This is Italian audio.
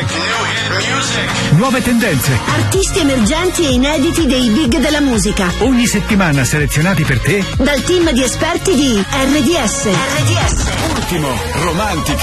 Nuove tendenze. Artisti emergenti e inediti dei big della musica. Ogni settimana selezionati per te dal team di esperti di RDS. Ultimo, romantica.